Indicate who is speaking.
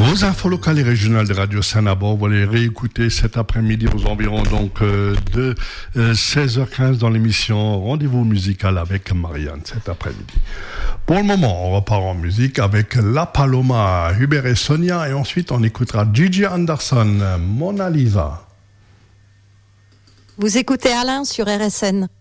Speaker 1: Vos infos locales et régionales de Radio Saint-Nabord, vous allez réécouter cet après-midi aux environs de 16h15 dans l'émission Rendez-vous musical avec Marianne cet après-midi. Pour le moment, on repart en musique avec La Paloma, Hubert et Sonia, et ensuite on écoutera Gigi Anderson, Mona Lisa.
Speaker 2: Vous écoutez Alain sur RSN.